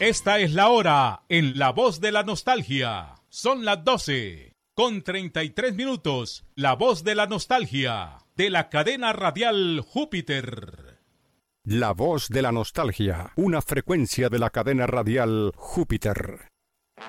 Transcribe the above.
Esta es la hora en La Voz de la Nostalgia. Son las 12:33. La Voz de la Nostalgia, de la cadena radial Júpiter. La Voz de la Nostalgia, una frecuencia de la cadena radial Júpiter.